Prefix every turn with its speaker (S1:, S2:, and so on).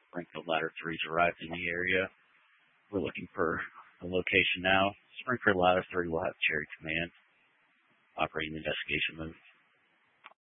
S1: Springfield Ladder 3's arrived in the area. We're looking for a location now. Springfield Ladder 3 will have Cherry Command operating the investigation move.